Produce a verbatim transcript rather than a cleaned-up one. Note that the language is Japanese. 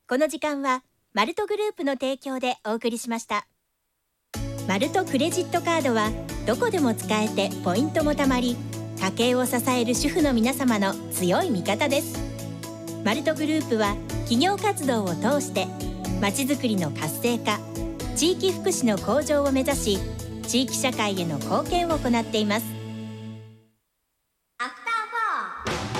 この時間はマルトグループの提供でお送りしました。マルトクレジットカードはどこでも使えてポイントもたまり、家計を支える主婦の皆様の強い味方です。マルトグループは企業活動を通してまちづくりの活性化、地域福祉の向上を目指し、地域社会への貢献を行っています。